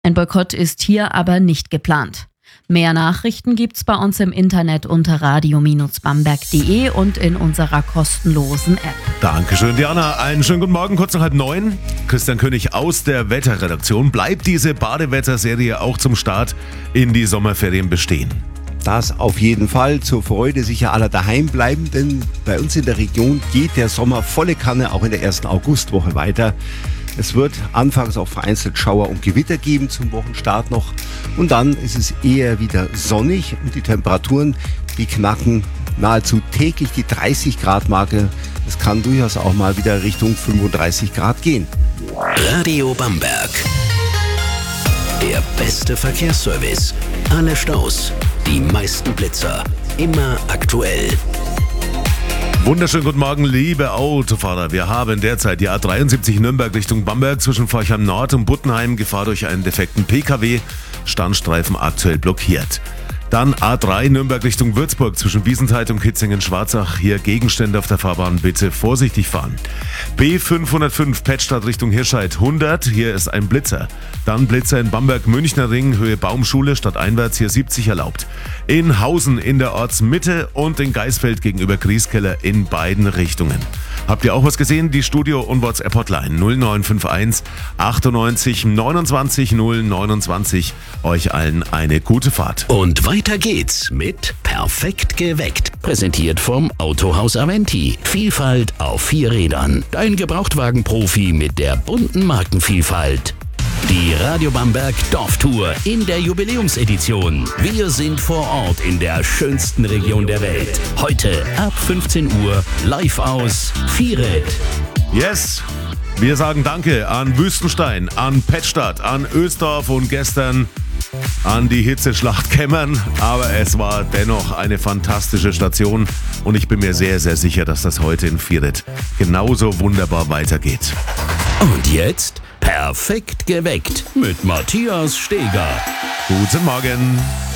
Ein Boykott ist hier aber nicht geplant. Mehr Nachrichten gibt's bei uns im Internet unter radio-bamberg.de und in unserer kostenlosen App. Dankeschön, Diana. Einen schönen guten Morgen, kurz nach 8:30. Christian König aus der Wetterredaktion. Bleibt diese Badewetterserie auch zum Start in die Sommerferien bestehen? Das auf jeden Fall, zur Freude sicher aller daheim bleiben, denn bei uns in der Region geht der Sommer volle Kanne auch in der ersten Augustwoche weiter. Es wird anfangs auch vereinzelt Schauer und Gewitter geben zum Wochenstart noch und dann ist es eher wieder sonnig und die Temperaturen, die knacken nahezu täglich die 30-Grad-Marke. Es kann durchaus auch mal wieder Richtung 35 Grad gehen. Radio Bamberg. Der beste Verkehrsservice. Alle Staus, die meisten Blitzer. Immer aktuell. Wunderschönen guten Morgen, liebe Autofahrer. Wir haben derzeit die A73 Nürnberg Richtung Bamberg zwischen Forchheim Nord und Buttenheim. Gefahr durch einen defekten PKW. Standstreifen aktuell blockiert. Dann A3 Nürnberg Richtung Würzburg zwischen Wiesenthal und Kitzingen-Schwarzach. Hier Gegenstände auf der Fahrbahn, bitte vorsichtig fahren. B505 Pettstadt Richtung Hirscheid 100. Hier ist ein Blitzer. Dann Blitzer in Bamberg-Münchner Ring, Höhe Baumschule, stadteinwärts hier 70 erlaubt. In Hausen in der Ortsmitte und in Geisfeld gegenüber Grieskeller in beiden Richtungen. Habt ihr auch was gesehen? Die Studio- und WhatsApp-Hotline 0951 98 29 029. Euch allen eine gute Fahrt. Und weiter geht's mit Perfekt geweckt. Präsentiert vom Autohaus Aventi. Vielfalt auf 4 Rädern. Dein Gebrauchtwagen-Profi mit der bunten Markenvielfalt. Die Radio Bamberg Dorftour in der Jubiläumsedition. Wir sind vor Ort in der schönsten Region der Welt. Heute ab 15 Uhr live aus Vieret. Yes! Wir sagen Danke an Wüstenstein, an Pettstadt, an Oesdorf und gestern an die Hitzeschlacht Kämmern. Aber es war dennoch eine fantastische Station und ich bin mir sehr, sehr sicher, dass das heute in Vieret genauso wunderbar weitergeht. Und jetzt Perfekt geweckt mit Matthias Steger. Guten Morgen!